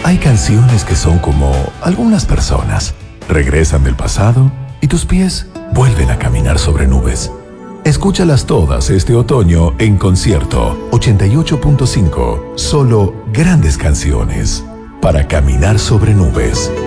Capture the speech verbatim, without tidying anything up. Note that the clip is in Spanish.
Hay canciones que son como algunas personas. Regresan del pasado y tus pies vuelven a caminar sobre nubes. Escúchalas todas este otoño en Concierto ochenta y ocho punto cinco. Solo grandes canciones para caminar sobre nubes.